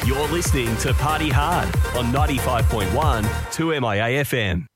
You're listening to Party Hard on 95.1 2MIA FM.